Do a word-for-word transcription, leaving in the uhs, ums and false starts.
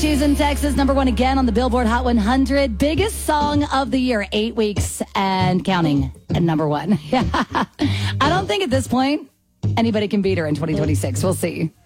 She's in Texas, number one again on the Billboard Hot one hundred. Biggest song of the year, eight weeks and counting, and number one. I don't think at this point anybody can beat her in twenty twenty-six. We'll see.